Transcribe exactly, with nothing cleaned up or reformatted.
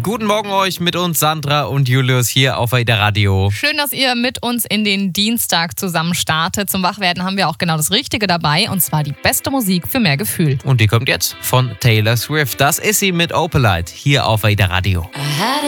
Guten Morgen euch mit uns, Sandra und Julius hier auf AIDA Radio. Schön, dass ihr mit uns in den Dienstag zusammen startet. Zum Wachwerden haben wir auch genau das Richtige dabei, und zwar die beste Musik für mehr Gefühl. Und die kommt jetzt von Taylor Swift. Das ist sie mit Opalite hier auf AIDA Radio.